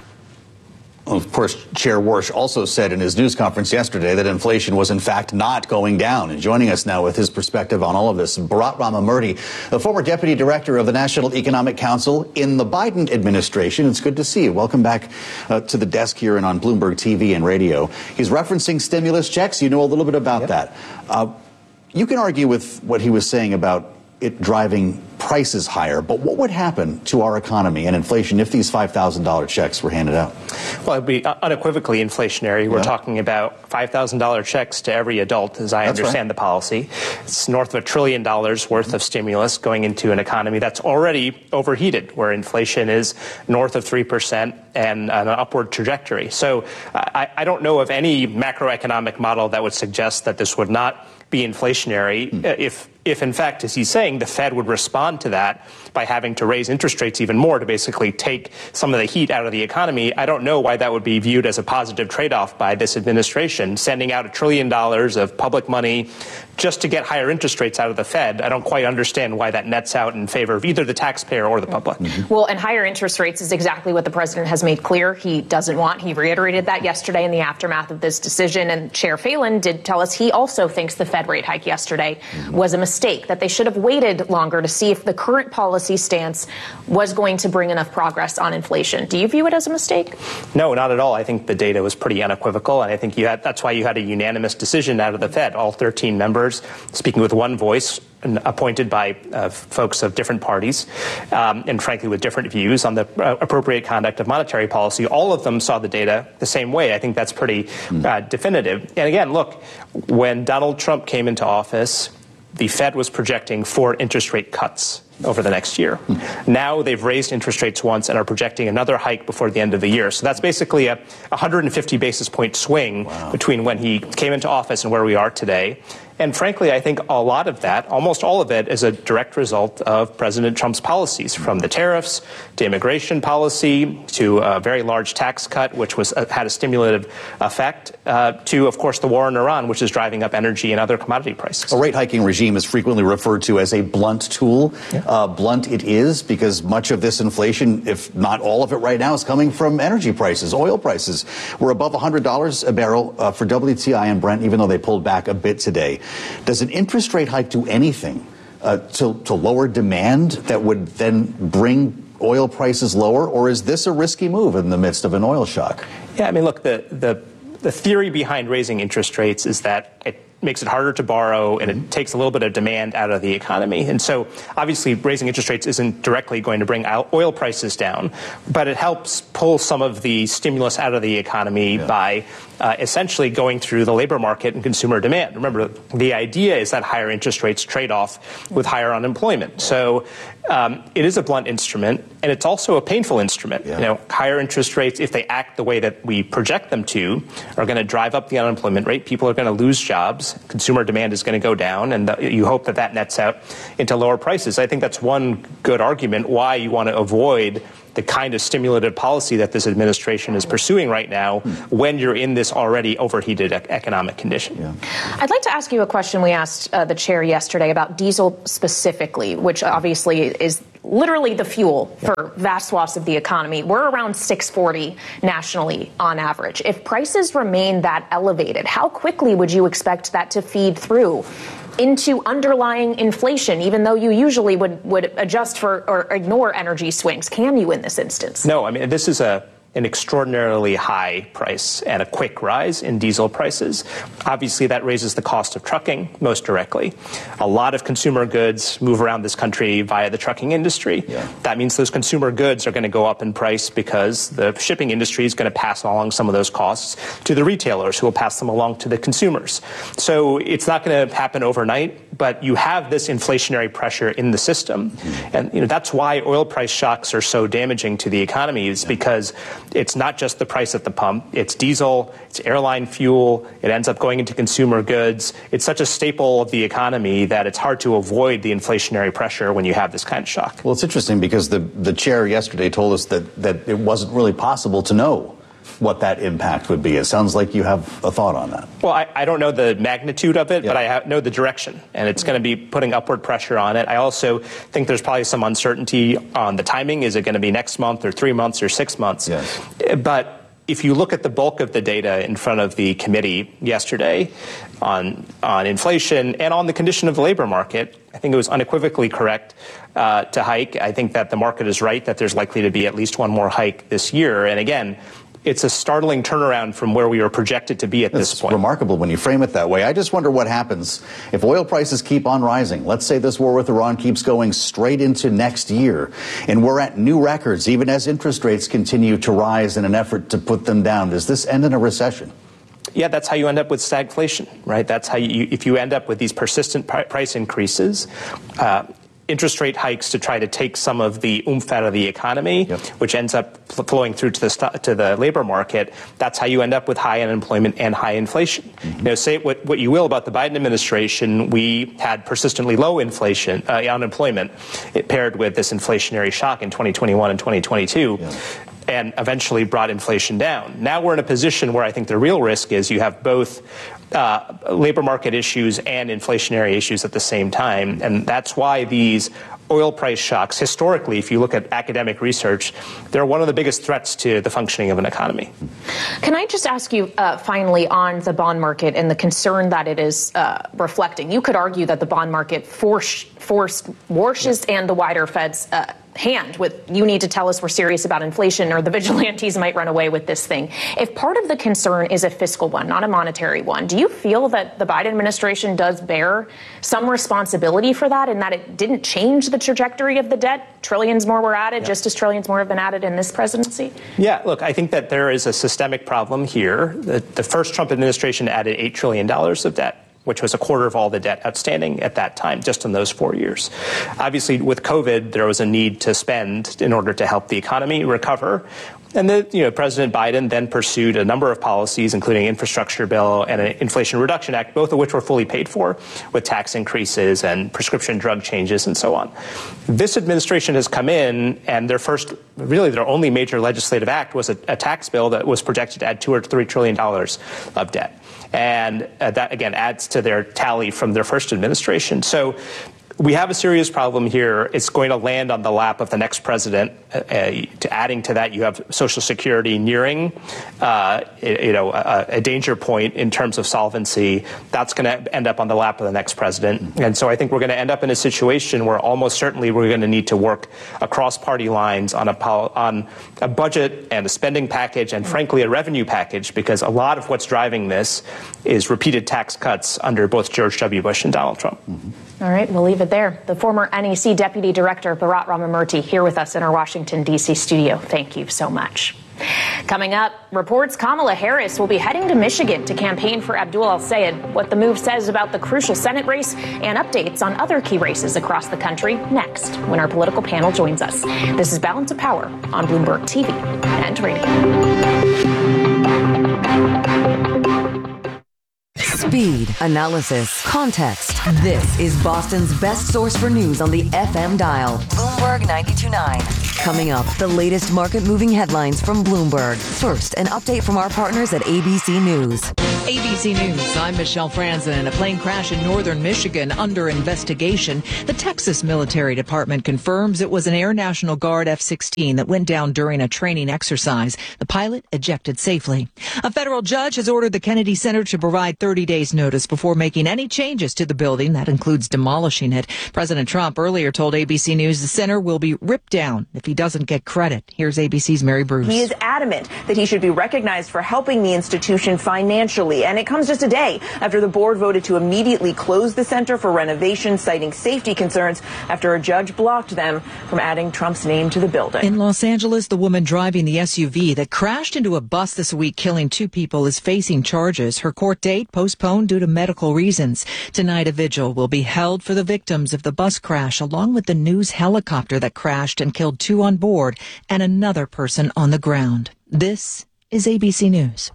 Of course, Chair Warsh also said in his news conference yesterday that inflation was in fact not going down. And joining us now with his perspective on all of this, Bharat Ramamurthy, the former deputy director of the National Economic Council in the Biden administration. It's good to see you. Welcome back uh, to the desk here and on Bloomberg T V and radio. He's referencing stimulus checks. You know a little bit about yep. that. Uh, you can argue with what he was saying about it driving prices higher, but what would happen to our economy and inflation if these five thousand dollars checks were handed out? Well, it would be unequivocally inflationary. We're yeah. talking about five thousand dollars checks to every adult, as I That's understand right. the policy. It's north of a trillion dollars worth of stimulus going into an economy that's already overheated, where inflation is north of three percent and an upward trajectory. So I, I don't know of any macroeconomic model that would suggest that this would not be inflationary hmm. if if in fact, as he's saying, the Fed would respond to that by having to raise interest rates even more to basically take some of the heat out of the economy. I don't know why that would be viewed as a positive trade-off by this administration, sending out a trillion dollars of public money just to get higher interest rates out of the Fed. I don't quite understand why that nets out in favor of either the taxpayer or the public. Mm-hmm. Well, and higher interest rates is exactly what the president has made clear he doesn't want. He reiterated that yesterday in the aftermath of this decision. And Chair Phelan did tell us he also thinks the Fed rate hike yesterday mm-hmm. was a mistake, that they should have waited longer to see if the current policy stance was going to bring enough progress on inflation. Do you view it as a mistake? No, not at all. I think the data was pretty unequivocal, and I think you had, that's why you had a unanimous decision out of the Fed, all thirteen members speaking with one voice, appointed by uh, folks of different parties, um, and frankly with different views on the uh, appropriate conduct of monetary policy. All of them saw the data the same way. I think that's pretty uh, definitive. And again, look, when Donald Trump came into office, the Fed was projecting four interest rate cuts over the next year. Now they've raised interest rates once and are projecting another hike before the end of the year. So that's basically a one hundred fifty basis point swing wow. between when he came into office and where we are today. And frankly, I think a lot of that, almost all of it, is a direct result of President Trump's policies, from the tariffs to immigration policy to a very large tax cut, which was uh, had a stimulative effect, uh, to, of course, the war in Iran, which is driving up energy and other commodity prices. A rate hiking regime is frequently referred to as a blunt tool. Yeah. Uh, blunt it is, because much of this inflation, if not all of it right now, is coming from energy prices, oil prices. We're above one hundred dollars a barrel uh, for W T I and Brent, even though they pulled back a bit today. Does an interest rate hike do anything uh, to, to lower demand that would then bring oil prices lower, or is this a risky move in the midst of an oil shock? Yeah, I mean, look, the the the theory behind raising interest rates is that it makes it harder to borrow and it takes a little bit of demand out of the economy. And so obviously raising interest rates isn't directly going to bring oil prices down, but it helps pull some of the stimulus out of the economy yeah. by uh, essentially going through the labor market and consumer demand. Remember, the idea is that higher interest rates trade off with higher unemployment. So um, it is a blunt instrument, and it's also a painful instrument. Yeah. You know, higher interest rates, if they act the way that we project them to, are going to drive up the unemployment rate. People are going to lose jobs. Consumer demand is going to go down, and the, you hope that that nets out into lower prices. I think that's one good argument why you want to avoid the kind of stimulative policy that this administration is pursuing right now when you're in this already overheated ec- economic condition. Yeah. I'd like to ask you a question we asked uh, the chair yesterday about diesel specifically, which obviously is literally the fuel for vast swaths of the economy. We're around six forty nationally on average. If prices remain that elevated, how quickly would you expect that to feed through into underlying inflation, even though you usually would, would adjust for or ignore energy swings? Can you in this instance? No, I mean, this is a an extraordinarily high price and a quick rise in diesel prices. Obviously, that raises the cost of trucking most directly. A lot of consumer goods move around this country via the trucking industry. Yeah. That means those consumer goods are going to go up in price because the shipping industry is going to pass along some of those costs to the retailers who will pass them along to the consumers. So it's not going to happen overnight, but you have this inflationary pressure in the system. Mm-hmm. And you know that's why oil price shocks are so damaging to the economy, is yeah. because it's not just the price at the pump. It's diesel, it's airline fuel, it ends up going into consumer goods. It's such a staple of the economy that it's hard to avoid the inflationary pressure when you have this kind of shock. Well, it's interesting because the, the chair yesterday told us that, that it wasn't really possible to know what that impact would be. It sounds like you have a thought on that. Well, I, I don't know the magnitude of it, yeah. but I ha- know the direction, and it's going to be putting upward pressure on it. I also think there's probably some uncertainty on the timing. Is it going to be next month or three months or six months? Yes. But if you look at the bulk of the data in front of the committee yesterday on on inflation and on the condition of the labor market, I think it was unequivocally correct uh, to hike. I think that the market is right that there's likely to be at least one more hike this year. And again, it's a startling turnaround from where we were projected to be at it's this point. It's remarkable when you frame it that way. I just wonder what happens if oil prices keep on rising. Let's say this war with Iran keeps going straight into next year, and we're at new records, even as interest rates continue to rise in an effort to put them down. Does this end in a recession? Yeah, that's how you end up with stagflation, right? That's how you, if you end up with these persistent price increases, uh, interest rate hikes to try to take some of the oomph out of the economy, yep. which ends up flowing through to the st- to the labor market. That's how you end up with high unemployment and high inflation. Mm-hmm. You know, say what, what you will about the Biden administration, we had persistently low inflation, uh, unemployment, it paired with this inflationary shock in twenty twenty-one and twenty twenty-two. Yeah. And eventually brought inflation down. Now we're in a position where I think the real risk is you have both uh, labor market issues and inflationary issues at the same time. And that's why these oil price shocks, historically, if you look at academic research, they're one of the biggest threats to the functioning of an economy. Can I just ask you uh, finally on the bond market and the concern that it is uh, reflecting? You could argue that the bond market forced, forced Warsh's and the wider Fed's uh, hand with, you need to tell us we're serious about inflation or the vigilantes might run away with this thing. If part of the concern is a fiscal one, not a monetary one, do you feel that the Biden administration does bear some responsibility for that, and that it didn't change the trajectory of the debt? Trillions more were added, yeah. just as trillions more have been added in this presidency? Yeah, look, I think that there is a systemic problem here. The, the first Trump administration added eight trillion dollars of debt, which was a quarter of all the debt outstanding at that time, just in those four years. Obviously, with COVID, there was a need to spend in order to help the economy recover. And the, you know, President Biden then pursued a number of policies, including infrastructure bill and an Inflation Reduction Act, both of which were fully paid for with tax increases and prescription drug changes and so on. This administration has come in, and their first, really their only major legislative act was a, a tax bill that was projected to add two or three trillion dollars of debt. And uh, that, again, adds to their tally from their first administration. So we have a serious problem here. It's going to land on the lap of the next president. Uh, to adding to that, you have Social Security nearing, uh, you know, a, a danger point in terms of solvency. That's going to end up on the lap of the next president. And so I think we're going to end up in a situation where almost certainly we're going to need to work across party lines on a on a budget and a spending package and, frankly, a revenue package, because a lot of what's driving this is repeated tax cuts under both George W. Bush and Donald Trump. Mm-hmm. All right, we'll leave it there. The former N E C Deputy Director, Bharat Ramamurthy, here with us in our Washington, D C studio. Thank you so much. Coming up, reports Kamala Harris will be heading to Michigan to campaign for Abdul El-Sayed, what the move says about the crucial Senate race, and updates on other key races across the country next when our political panel joins us. This is Balance of Power on Bloomberg T V and radio. Speed, analysis, context. This is Boston's best source for news on the F M dial. Bloomberg ninety-two point nine. Coming up, the latest market-moving headlines from Bloomberg. First, an update from our partners at A B C News. A B C News, I'm Michelle Franzen. A plane crash in northern Michigan under investigation. The Texas Military Department confirms it was an Air National Guard F sixteen that went down during a training exercise. The pilot ejected safely. A federal judge has ordered the Kennedy Center to provide thirty days notice before making any changes to the building. That includes demolishing it. President Trump earlier told A B C News the center will be ripped down if he doesn't get credit. Here's A B C's Mary Bruce. He is adamant that he should be recognized for helping the institution financially. And it comes just a day after the board voted to immediately close the center for renovation, citing safety concerns after a judge blocked them from adding Trump's name to the building. In Los Angeles, the woman driving the S U V that crashed into a bus this week, killing two people, is facing charges. Her court date postponed due to medical reasons. Tonight, a vigil will be held for the victims of the bus crash, along with the news helicopter that crashed and killed two on board and another person on the ground. This is A B C News.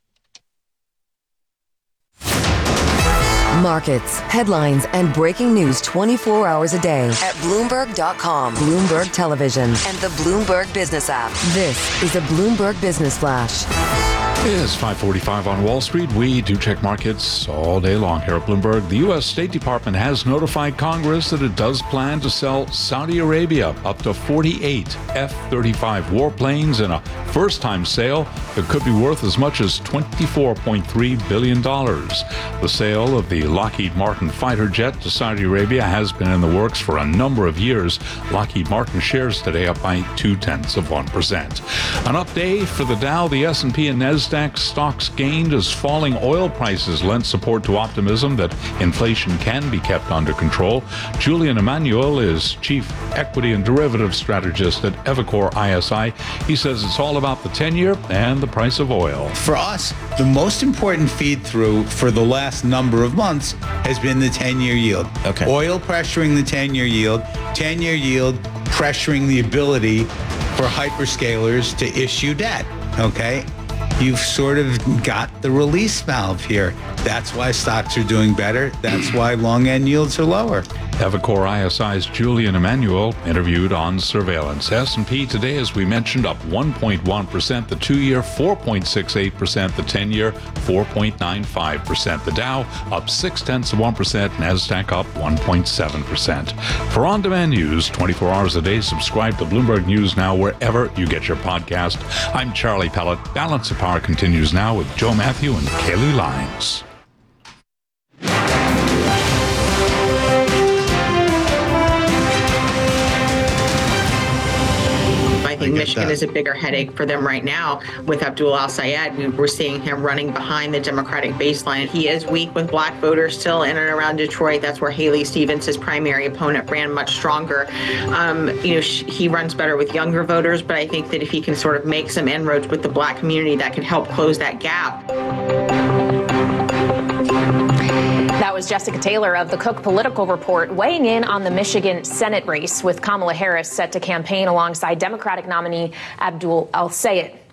Markets, headlines, and breaking news twenty-four hours a day at Bloomberg dot com, Bloomberg Television, and the Bloomberg Business app. This is a Bloomberg Business Flash. It's five forty-five on Wall Street. We do check markets all day long here at Bloomberg. The U S State Department has notified Congress that it does plan to sell Saudi Arabia up to forty-eight F thirty-five warplanes in a first-time sale that could be worth as much as twenty-four point three billion dollars. The sale of the Lockheed Martin fighter jet to Saudi Arabia has been in the works for a number of years. Lockheed Martin shares today up by two-tenths of one percent. An update for the Dow, the S and P and NASDAQ stocks gained as falling oil prices lent support to optimism that inflation can be kept under control. Julian Emanuel is chief equity and derivative strategist at Evercore I S I. He says it's all about the ten-year and the price of oil. For us, the most important feed-through for the last number of months has been the ten-year yield. Okay. Oil pressuring the ten-year yield, ten-year yield pressuring the ability for hyperscalers to issue debt. Okay? You've sort of got the release valve here. That's why stocks are doing better. That's why long end yields are lower. Evercore I S I's Julian Emanuel interviewed on surveillance. S and P today, as we mentioned, up one point one percent. The two-year, four point six eight percent. The ten-year, four point nine five percent. The Dow up six-tenths of one percent. NASDAQ up one point seven percent. For on-demand news, twenty-four hours a day, subscribe to Bloomberg News Now wherever you get your podcast. I'm Charlie Pellet. Balance of Power continues now with Joe Matthew and Kaylee Lyons. I think Michigan is a bigger headache for them right now with Abdul El-Sayed. We we're seeing him running behind the Democratic baseline. He is weak with black voters still in and around Detroit. That's where Haley Stevens, his primary opponent, ran much stronger. Um, you know, sh- he runs better with younger voters, but I think that if he can sort of make some inroads with the black community, that could help close that gap. That was Jessica Taylor of the Cook Political Report weighing in on the Michigan Senate race with Kamala Harris set to campaign alongside Democratic nominee Abdul El-Sayed.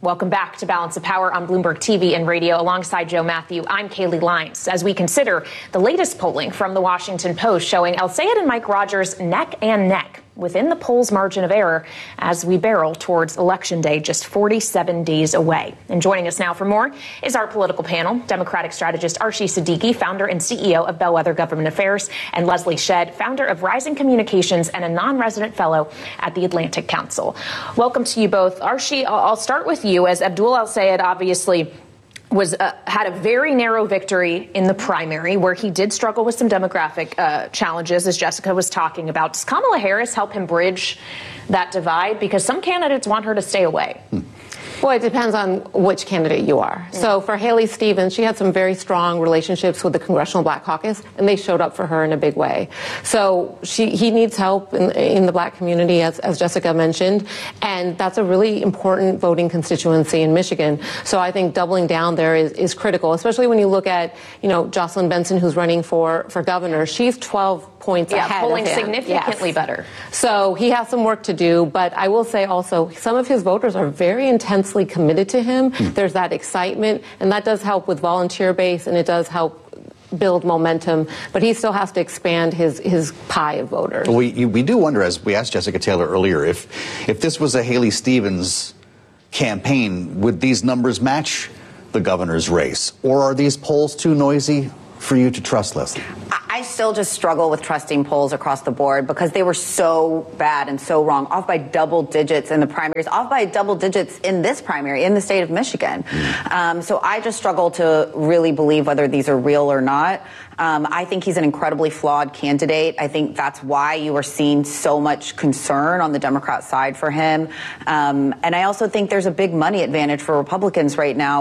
Welcome back to Balance of Power on Bloomberg T V and radio. Alongside Joe Matthew, I'm Kaylee Lyons. As we consider the latest polling from the Washington Post showing El Sayed and Mike Rogers neck and neck within the polls' margin of error as we barrel towards Election Day, just forty-seven days away. And joining us now for more is our political panel, Democratic strategist Arshie Siddiqui, founder and C E O of Bellwether Government Affairs, and Leslie Shedd, founder of Rising Communications and a non-resident fellow at the Atlantic Council. Welcome to you both. Arshie, I'll start with you, as Abdul El Sayed obviously was uh, had a very narrow victory in the primary where he did struggle with some demographic uh, challenges, as Jessica was talking about. Does Kamala Harris help him bridge that divide? Because some candidates want her to stay away. Hmm. Well, it depends on which candidate you are. Mm. So for Haley Stevens, she had some very strong relationships with the Congressional Black Caucus, and they showed up for her in a big way. So she, he needs help in, in the black community, as, as Jessica mentioned, and that's a really important voting constituency in Michigan. So I think doubling down there is, is critical, especially when you look at, you know, Jocelyn Benson, who's running for, for governor. She's twelve points yeah, ahead polling of him. significantly yes. better. So he has some work to do, but I will say also some of his voters are very intensely committed to him. Mm. There's that excitement, and that does help with volunteer base, and it does help build momentum, but he still has to expand his, his pie of voters. Well, we, we do wonder, as we asked Jessica Taylor earlier, if, if this was a Haley Stevens campaign, would these numbers match the governor's race? Or are these polls too noisy for you to trust, Leslie? I still just struggle with trusting polls across the board because they were so bad and so wrong, off by double digits in the primaries, off by double digits in this primary in the state of Michigan. Mm. Um, so I just struggle to really believe whether these are real or not. Um, I think he's an incredibly flawed candidate. I think that's why you are seeing so much concern on the Democrat side for him. Um, and I also think there's a big money advantage for Republicans right now.